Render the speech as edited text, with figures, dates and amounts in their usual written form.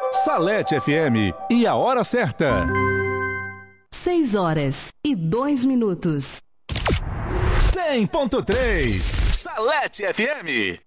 Salete FM e a hora certa. 6h02. 100.3 Salete FM.